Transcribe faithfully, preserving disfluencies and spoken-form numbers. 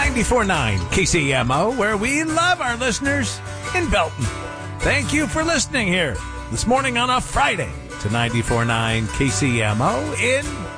ninety-four point nine K C M O, where we love our listeners in Belton. Thank you for listening here this morning on a Friday to ninety-four point nine K C M O in